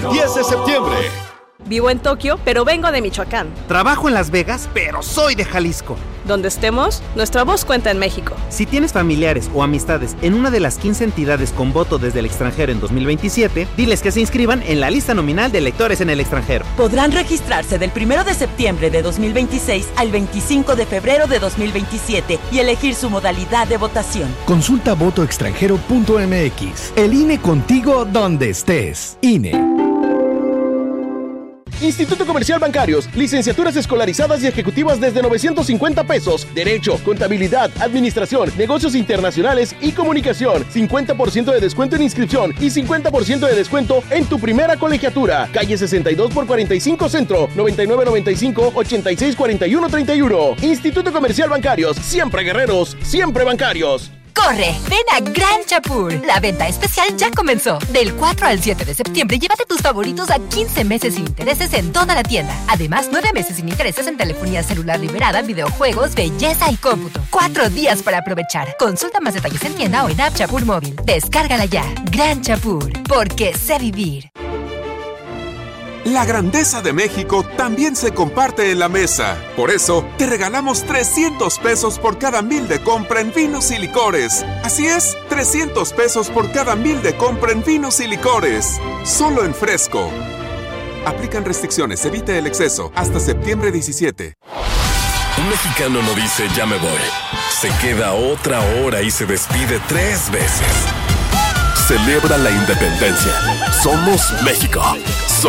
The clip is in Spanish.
10 de septiembre. Vivo en Tokio, pero vengo de Michoacán. Trabajo en Las Vegas, pero soy de Jalisco. Donde estemos, nuestra voz cuenta en México. Si tienes familiares o amistades en una de las 15 entidades con voto desde el extranjero en 2027, diles que se inscriban en la lista nominal de electores en el extranjero. Podrán registrarse del 1 de septiembre de 2026 al 25 de febrero de 2027 y elegir su modalidad de votación. Consulta votoextranjero.mx. El INE contigo donde estés. INE. Instituto Comercial Bancarios, licenciaturas escolarizadas y ejecutivas desde 950 pesos, Derecho, Contabilidad, Administración, Negocios Internacionales y Comunicación, 50% de descuento en inscripción y 50% de descuento en tu primera colegiatura. Calle 62 por 45 Centro, 9995-864131. Instituto Comercial Bancarios, siempre guerreros, siempre bancarios. ¡Corre! ¡Ven a Gran Chapur! La venta especial ya comenzó. Del 4 al 7 de septiembre, llévate tus favoritos a 15 meses sin intereses en toda la tienda. Además, 9 meses sin intereses en telefonía celular liberada, videojuegos, belleza y cómputo. 4 días para aprovechar. Consulta más detalles en tienda o en App Chapur Móvil. Descárgala ya. Gran Chapur, porque sé vivir. La grandeza de México también se comparte en la mesa. Por eso, te regalamos 300 pesos por cada 1,000 de compra en vinos y licores. Así es, 300 pesos por cada 1,000 de compra en vinos y licores. Solo en Fresco. Aplican restricciones, evite el exceso. Hasta septiembre 17. Un mexicano no dice ya me voy. Se queda otra hora y se despide 3 veces. Celebra la independencia. Somos México.